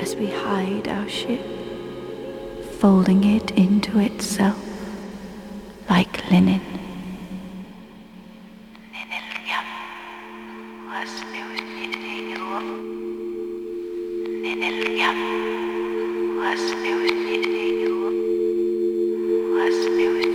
as we hide our ship, folding it into itself like linen. نلقى واسلوب نلقى واسلوب